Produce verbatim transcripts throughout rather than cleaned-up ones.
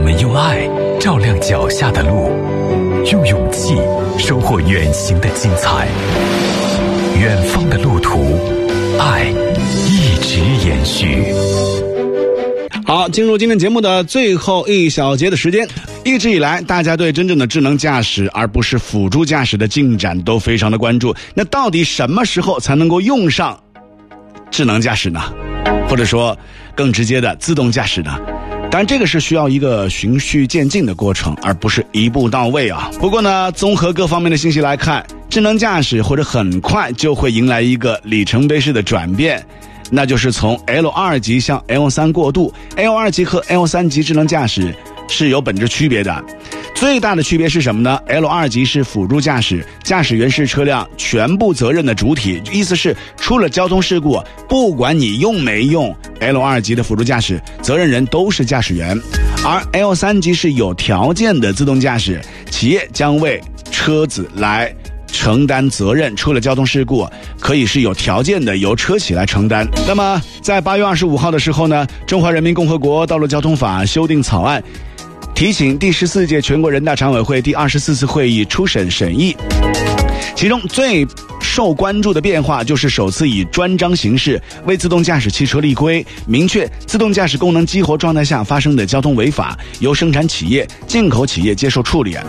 们用爱照亮脚下的路，用勇气收获远行的精彩。远方的路途，爱一直延续。 好，进入今天节目的最后一小节的时间。一直以来，大家对真正的智能驾驶而不是辅助驾驶的进展都非常的关注。那到底什么时候才能够用上智能驾驶呢？或者说更直接的自动驾驶呢？当然这个是需要一个循序渐进的过程，而不是一步到位啊。不过呢，综合各方面的信息来看，智能驾驶或者很快就会迎来一个里程碑式的转变，那就是从 L 二 级向 L 三 过渡。 L 二 级和 L 三 级智能驾驶是有本质区别的。最大的区别是什么呢？ L 二 级是辅助驾驶，驾驶员是车辆全部责任的主体，意思是出了交通事故，不管你用没用 L 二 级的辅助驾驶，责任人都是驾驶员。而 L 三 级是有条件的自动驾驶，企业将为车子来承担责任，出了交通事故可以是有条件的由车企来承担。那么在八月二十五号的时候呢，中华人民共和国道路交通法修订草案提请第十四届全国人大常委会第二十四次会议初审审议，其中最受关注的变化就是首次以专章形式为自动驾驶汽车立规，明确自动驾驶功能激活状态下发生的交通违法由生产企业、进口企业接受处理。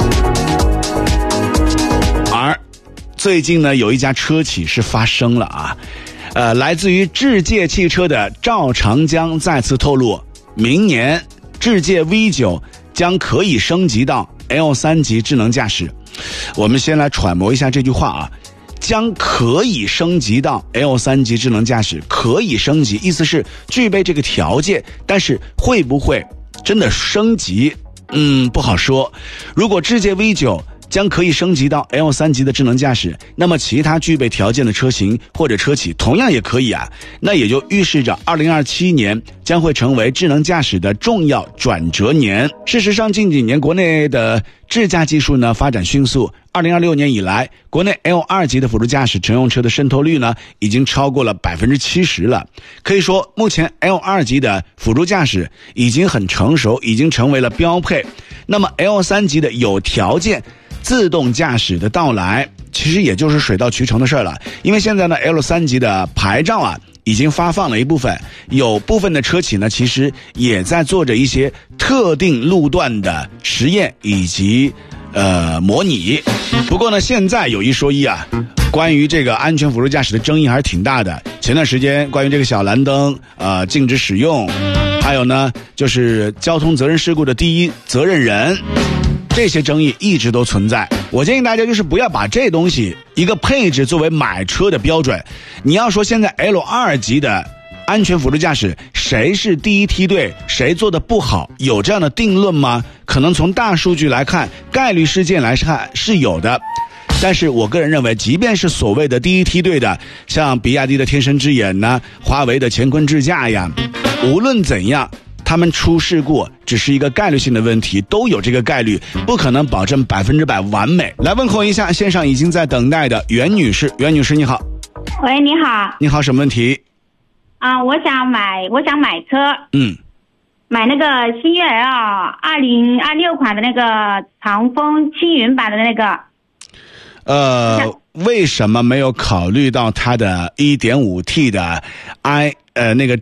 而最近呢，有一家车企是发声了啊，呃，来自于智界汽车的赵长江再次透露，明年智界 V 九 将可以升级到 L 三 级智能驾驶。我们先来揣摩一下这句话啊，将可以升级到 L 三 级智能驾驶，可以升级，意思是具备这个条件，但是会不会真的升级？嗯，不好说。如果智界 V 九将可以升级到 L 三 级的智能驾驶，那么其他具备条件的车型或者车企同样也可以啊。那也就预示着二零二七年将会成为智能驾驶的重要转折年。事实上，近几年国内的智驾技术呢发展迅速，二零二六年以来，国内 L 二 级的辅助驾驶乘用车的渗透率呢已经超过了 百分之七十 了。可以说，目前 L 二 级的辅助驾驶已经很成熟，已经成为了标配。那么 L 三 级的有条件自动驾驶的到来，其实也就是水到渠成的事了。因为现在呢 L 三 级的牌照啊已经发放了一部分，有部分的车企呢其实也在做着一些特定路段的实验以及呃模拟。不过呢，现在有一说一啊，关于这个安全辅助驾驶的争议还是挺大的。前段时间关于这个小蓝灯呃禁止使用，还有呢就是交通责任事故的第一责任人，这些争议一直都存在。我建议大家就是不要把这东西一个配置作为买车的标准。你要说现在 L 二 级的安全辅助驾驶谁是第一梯队，谁做的不好，有这样的定论吗？可能从大数据来看，概率事件来看是有的。但是我个人认为，即便是所谓的第一梯队的，像比亚迪的天神之眼呐、华为的乾坤智驾呀，无论怎样，他们出事故只是一个概率性的问题，都有这个概率，不可能保证百分之百完美。来问候一下线上已经在等待的袁女士。袁女士你好。 喂，你好。 你好，什么问题？ 啊、呃，我想买，我想买车。 嗯。 买那个新悦 L 二零二六款的那个长风轻云版的那个。 呃，为什么没有考虑到它的 一点五 T 的 i 呃那个